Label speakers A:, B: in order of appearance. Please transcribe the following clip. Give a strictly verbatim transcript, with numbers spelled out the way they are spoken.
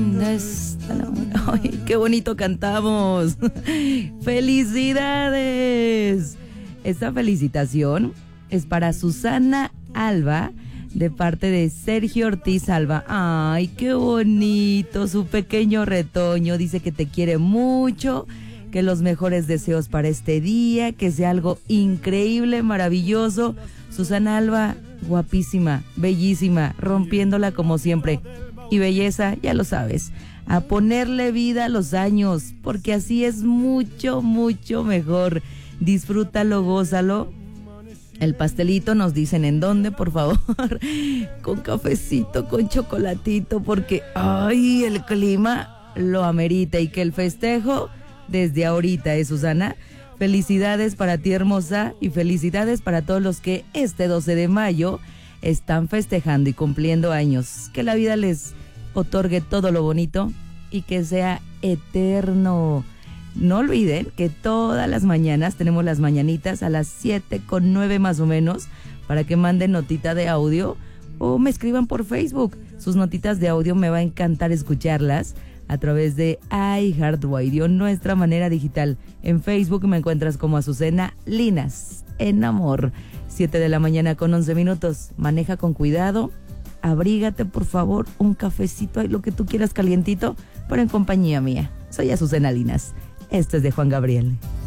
A: Ay, qué bonito cantamos. ¡Felicidades! Esta felicitación es para Susana Alba, de parte de Sergio Ortiz Alba. Ay, qué bonito, su pequeño retoño. Dice que te quiere mucho, que los mejores deseos para este día, que sea algo increíble, maravilloso. Susana Alba, guapísima, bellísima, rompiéndola como siempre. Y belleza, ya lo sabes, a ponerle vida a los años, porque así es mucho, mucho mejor. Disfrútalo, gózalo. El pastelito nos dicen en dónde, por favor, con cafecito, con chocolatito, porque ay, el clima lo amerita y que el festejo desde ahorita, ¿eh, Susana? Felicidades para ti, hermosa, y felicidades para todos los que este doce de mayo están festejando y cumpliendo años. Que la vida les otorgue todo lo bonito y que sea eterno. No olviden que todas las mañanas tenemos las mañanitas a las siete con nueve más o menos, para que manden notita de audio o me escriban por Facebook. Sus notitas de audio me va a encantar escucharlas a través de iHeartRadio, nuestra manera digital. En Facebook me encuentras como Azucena Linas, en amor. siete de la mañana con once minutos. Maneja con cuidado, abrígate por favor, un cafecito, hay lo que tú quieras calientito, pero en compañía mía. Soy Azucena Linas. Esto es de Juan Gabriel.